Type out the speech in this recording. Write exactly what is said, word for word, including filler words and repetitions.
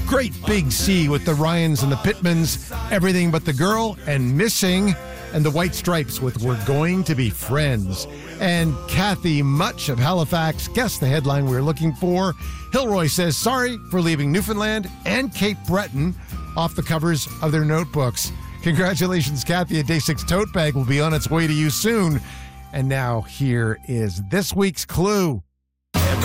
Great Big Sea with the Ryans and the Pittmans, Everything But the Girl, and Missing, and the White Stripes with We're Going to Be Friends. And Kathy Much of Halifax guessed the headline we were looking for. Hilroy says sorry for leaving Newfoundland and Cape Breton off the covers of their notebooks. Congratulations, Kathy. A Day six tote bag will be on its way to you soon. And now here is this week's clue.